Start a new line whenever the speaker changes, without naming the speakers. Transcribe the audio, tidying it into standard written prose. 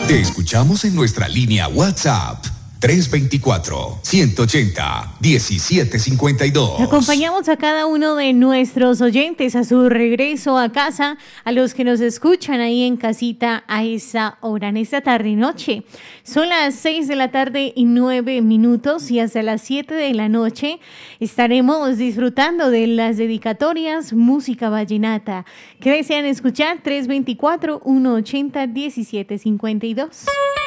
Te escuchamos en nuestra línea WhatsApp 324-180-1752.
Acompañamos a cada uno de nuestros oyentes a su regreso a casa, a los que nos escuchan ahí en casita a esa hora, en esta tarde y noche. Son las 6 de la tarde y 9 minutos y hasta las 7 de la noche estaremos disfrutando de las dedicatorias Música Vallenata. ¿Qué desean escuchar? 324-180-1752.